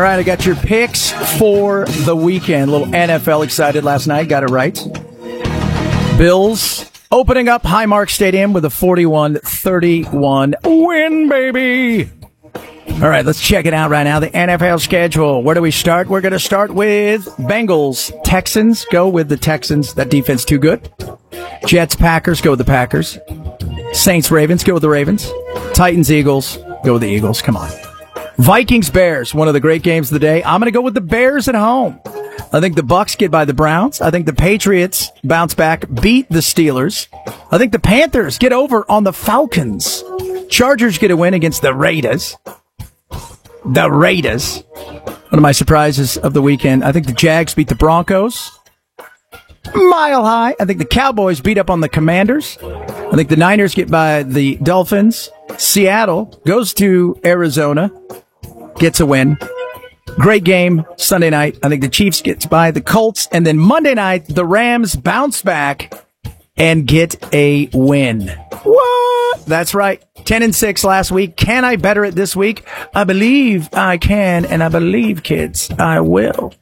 right, I got your picks for the weekend. A little NFL excited last night. Got it right. Bills opening up Highmark Stadium with a 41-31 win, baby. All right, let's check it out right now. The NFL schedule. Where do we start? We're going to start with Bengals. Texans. Go with the Texans. That defense too good. Jets, Packers. Go with the Packers. Saints, Ravens. Go with the Ravens. Titans, Eagles. Go with the Eagles. Come on. Vikings, Bears. One of the great games of the day. I'm going to go with the Bears at home. I think the Bucs get by the Browns. I think the Patriots bounce back, beat the Steelers. I think the Panthers get over on the Falcons. Chargers get a win against the Raiders. The Raiders. One of my surprises of the weekend. I think the Jags beat the Broncos. Mile high. I think the Cowboys beat up on the Commanders. I think the Niners get by the Dolphins. Seattle goes to Arizona. Gets a win. Great game Sunday night. I think the Chiefs gets by the Colts. And then Monday night, the Rams bounce back and get a win. What? That's right. 10-6 last week. Can I better it this week? I believe I can, and I believe, kids, I will.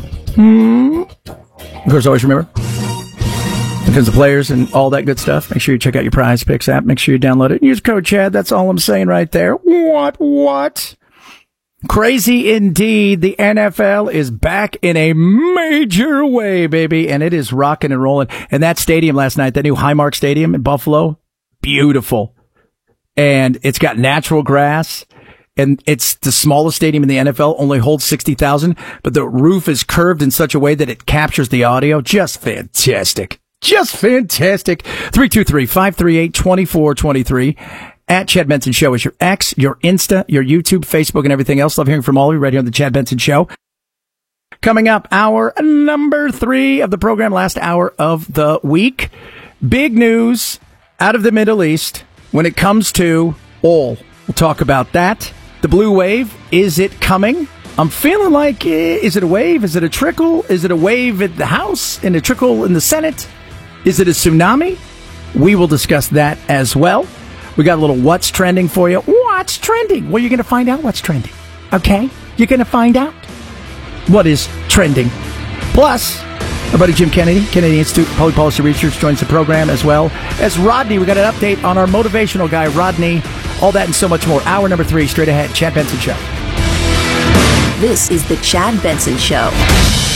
Of course, always remember, because the players and all that good stuff, make sure you check out your Prize Picks app. Make sure you download it. Use code Chad. That's all I'm saying right there. What? Crazy indeed. The NFL is back in a major way, baby, and it is rocking and rolling. And that stadium last night, that new Highmark Stadium in Buffalo, beautiful. And it's got natural grass, and it's the smallest stadium in the NFL, only holds 60,000, but the roof is curved in such a way that it captures the audio. Just fantastic. Just fantastic. 323-538-2423. At Chad Benson Show is your X, your Insta, your YouTube, Facebook, and everything else. Love hearing from all of you right here on the Chad Benson Show. Coming up, hour number 3 of the program, last hour of the week. Big news out of the Middle East when it comes to oil. We'll talk about that. The blue wave, is it coming? I'm feeling like, is it a wave? Is it a trickle? Is it a wave at the House and a trickle in the Senate? Is it a tsunami? We will discuss that as well. We got a little what's trending for you. What's trending? Well, you're going to find out what's trending. Okay? You're going to find out what is trending. Plus, our buddy Jim Kennedy, Kennedy Institute Public Policy Research, joins the program, as well as Rodney. We got an update on our motivational guy, Rodney. All that and so much more. Hour number 3, straight ahead. Chad Benson Show. This is the Chad Benson Show.